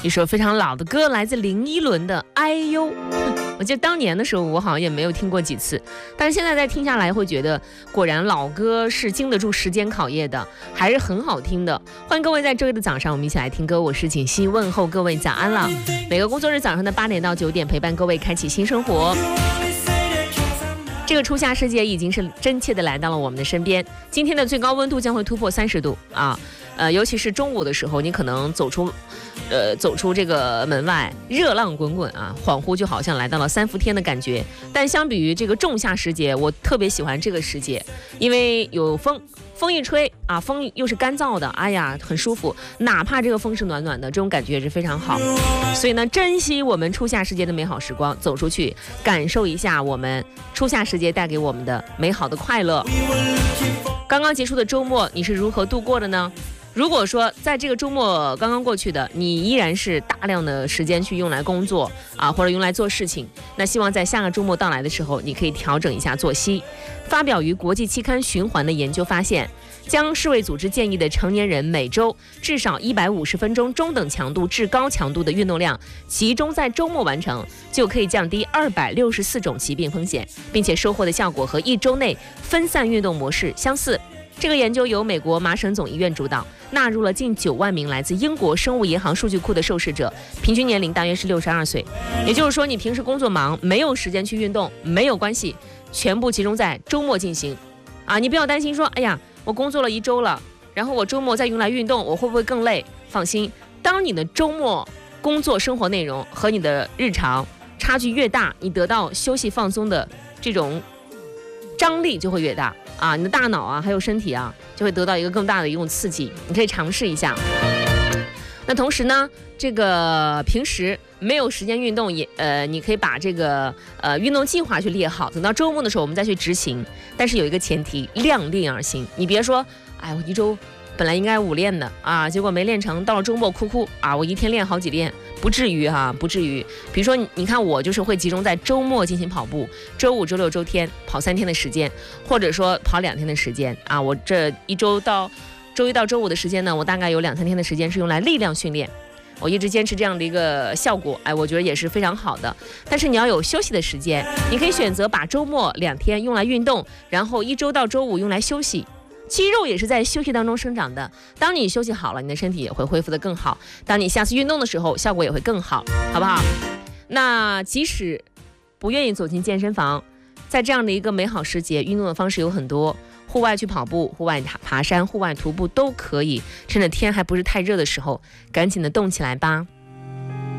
一首非常老的歌，来自林依轮的《哎呦》。我记得当年的时候，我好像也没有听过几次，但是现在再听下来，会觉得果然老歌是经得住时间考验的，还是很好听的。欢迎各位在周一的早上，我们一起来听歌。我是锦溪，问候各位早安了。每个工作日早上的8点到9点，陪伴各位开启新生活。这个初夏世界已经是真切的来到了我们的身边，今天的最高温度将会突破30度啊！尤其是中午的时候，你可能走出这个门外，热浪滚滚啊，恍惚就好像来到了3伏天的感觉。但相比于这个仲夏时节，我特别喜欢这个时节，因为有风一吹啊，风又是干燥的，哎呀，很舒服。哪怕这个风是暖暖的，这种感觉也是非常好。所以呢，珍惜我们初夏时节的美好时光，走出去感受一下我们初夏时节带给我们的美好的快乐。刚刚结束的周末，你是如何度过的呢？如果说在这个周末刚刚过去的，你依然是大量的时间去用来工作啊，或者用来做事情，那希望在下个周末到来的时候，你可以调整一下作息。发表于国际期刊《循环》的研究发现，将世卫组织建议的成年人每周至少150分钟中等强度至高强度的运动量集中在周末完成，就可以降低264种疾病风险，并且收获的效果和1周内分散运动模式相似。这个研究由美国麻省总医院主导，纳入了近9万名来自英国生物银行数据库的受试者，平均年龄大约是62岁。也就是说，你平时工作忙，没有时间去运动，没有关系，全部集中在周末进行。啊，你不要担心说，哎呀，我工作了1周了，然后我周末再用来运动，我会不会更累？放心，当你的周末工作生活内容和你的日常差距越大，你得到休息放松的这种张力就会越大啊，你的大脑啊，还有身体啊，就会得到一个更大的一种刺激。你可以尝试一下。那同时呢，这个平时没有时间运动也你可以把这个运动计划去列好，等到周末的时候我们再去执行。但是有一个前提，量力而行。你别说，哎，我1周本来应该5练的啊，结果没练成，到了周末哭啊，我1天练好几练。不至于哈，不至于。比如说你看我就是会集中在周末进行跑步，周5、周6、周天跑3天的时间，或者说跑2天的时间啊。我这1周到周1到周5的时间呢，我大概有2、3天的时间是用来力量训练。我一直坚持这样的一个效果，哎，我觉得也是非常好的。但是你要有休息的时间，你可以选择把周末2天用来运动，然后1周到周5用来休息。肌肉也是在休息当中生长的，当你休息好了，你的身体也会恢复得更好，当你下次运动的时候效果也会更好，好不好？那即使不愿意走进健身房，在这样的一个美好时节，运动的方式有很多，户外去跑步，户外爬山，户外徒步都可以，趁着天还不是太热的时候赶紧的动起来吧。